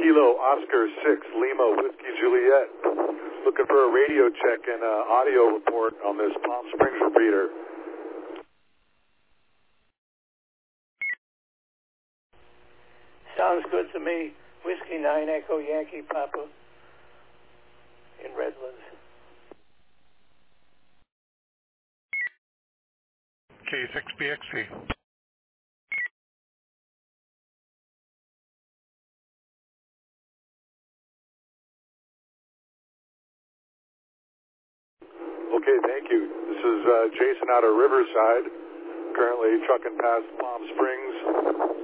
Kilo Oscar 6 Lima Whiskey Juliet. Looking for a radio check and audio report on this Palm Springs repeater. Sounds good to me. Whiskey 9 Echo Yankee Papa in Redlands. K6BXC. Okay, thank you. This is Jason out of Riverside, currently trucking past Palm Springs.